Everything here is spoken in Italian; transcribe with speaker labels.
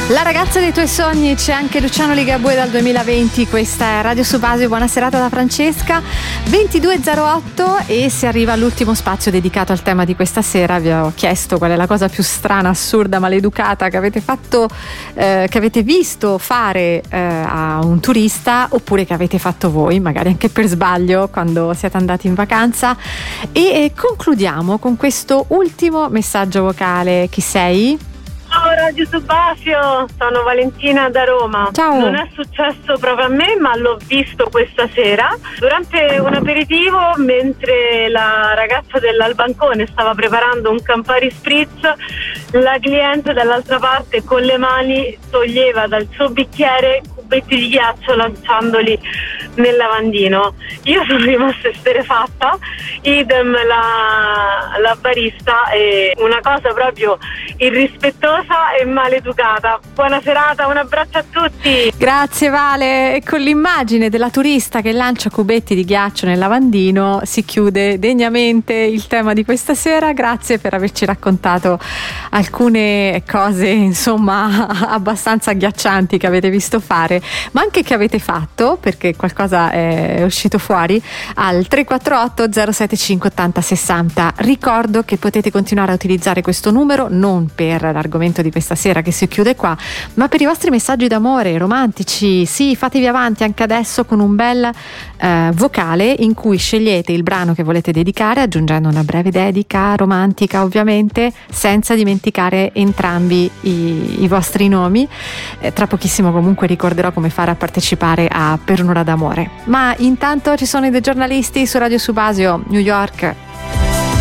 Speaker 1: La ragazza dei tuoi sogni, c'è anche Luciano Ligabue dal 2020, questa è Radio Subasio, buona serata da Francesca. 22.08 e si arriva all'ultimo spazio dedicato al tema di questa sera. Vi ho chiesto qual è la cosa più strana, assurda, maleducata che avete fatto, che avete visto fare a un turista, oppure che avete fatto voi, magari anche per sbaglio quando siete andati in vacanza. E concludiamo con questo ultimo messaggio vocale. Chi sei?
Speaker 2: Ciao Radio Subasio, sono Valentina da Roma.
Speaker 1: Ciao.
Speaker 2: Non è successo proprio a me, ma l'ho visto questa sera durante un aperitivo, mentre la ragazza dell'Albancone stava preparando un Campari Spritz. La cliente dall'altra parte con le mani toglieva dal suo bicchiere cubetti di ghiaccio lanciandoli nel lavandino. Io sono rimasta esterrefatta, idem la barista, è una cosa proprio irrispettosa e maleducata. Buona serata, un abbraccio a tutti.
Speaker 1: Grazie Vale. E con l'immagine della turista che lancia cubetti di ghiaccio nel lavandino si chiude degnamente il tema di questa sera. Grazie per averci raccontato alcune cose, insomma, abbastanza agghiaccianti che avete visto fare, ma anche che avete fatto, perché qualcosa è uscito fuori, al 348 075 80 60. Ricordo che potete continuare a utilizzare questo numero non per l'argomento di questa sera che si chiude qua, ma per i vostri messaggi d'amore romantici. Sì, fatevi avanti anche adesso con un bel vocale in cui scegliete il brano che volete dedicare, aggiungendo una breve dedica romantica, ovviamente senza dimenticare entrambi i vostri nomi. Tra pochissimo comunque ricorderò come fare a partecipare a Per un'ora d'amore, ma intanto ci sono i dei giornalisti su Radio Subasio. New York.